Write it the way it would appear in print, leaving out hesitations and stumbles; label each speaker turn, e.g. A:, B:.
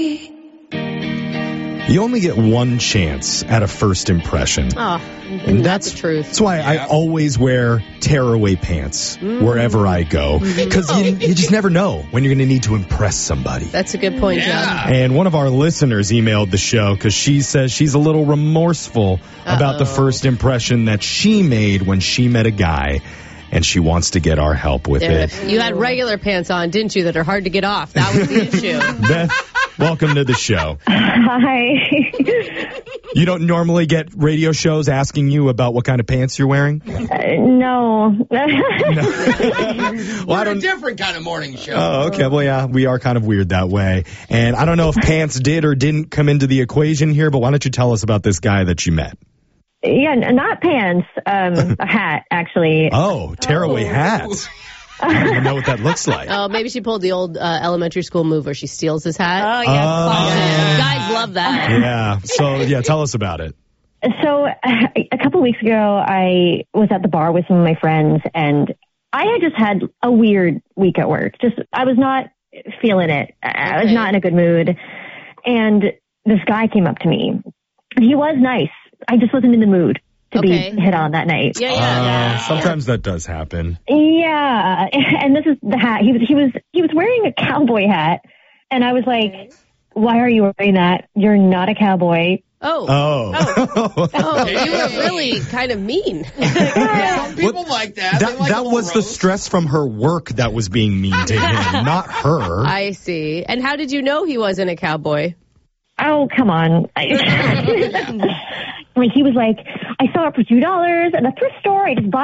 A: You only get one chance at a first impression.
B: Oh,
A: and
B: that's the truth.
A: That's why I always wear tearaway pants wherever I go. Because you just never know when you're going to need to impress somebody.
B: That's a good point, John.
A: And one of our listeners emailed the show because she says she's a little remorseful about the first impression that she made when she met a guy. And she wants to get our help with it.
B: You had regular pants on, didn't you, that are hard to get off? That was the issue.
A: Beth, welcome to the show.
C: Hi.
A: You don't normally get radio shows asking you about what kind of pants you're wearing?
C: No.
A: Well,
D: We're a different kind of morning show.
A: Oh, okay. Well, yeah, we are kind of weird that way. And I don't know if pants did or didn't come into the equation here, but why don't you tell us about this guy that you met?
C: Yeah, not pants. A hat, actually.
A: Oh, tearaway hats. I don't even know what that looks like.
B: Oh, maybe she pulled the old elementary school move where she steals his hat.
C: Oh, yeah.
B: Guys love that.
A: Yeah. So, tell us about it.
C: So a couple weeks ago, I was at the bar with some of my friends, and I had just had a weird week at work. I was not feeling it. I was not in a good mood. And this guy came up to me. He was nice. I just wasn't in the mood to be hit on that night.
A: Sometimes that does happen.
C: Yeah. And this is the hat. He was wearing a cowboy hat. And I was like, why are you wearing that? You're not a cowboy.
B: Oh, you were really kind of mean.
D: People like that.
A: That was the stress from her work that was being mean to him, not her.
B: I see. And how did you know he wasn't a cowboy?
C: Oh, come on. He was like, I saw it for $2 at a thrift store. I just bought